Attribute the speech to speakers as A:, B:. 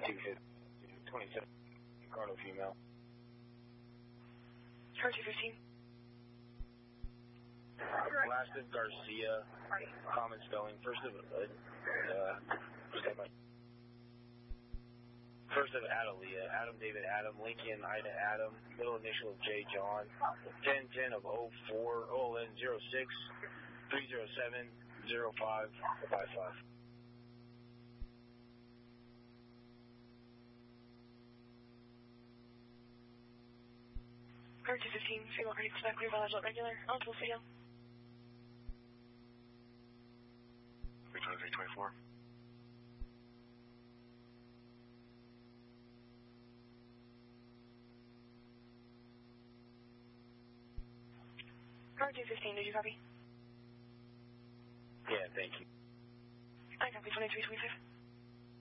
A: 27, Cardinal female.
B: Car 215.
A: Last of Garcia, common spelling. First of Adelia, Adam David Adam, Lincoln Ida Adam, middle initial of J John, 1010 of 04, OLN 06, 307, 0555.
B: Car 215, female ready to clear by regular, eligible CDL.
A: 32324.
B: Car 215, did you copy?
A: Yeah, thank you.
B: I copy 2325.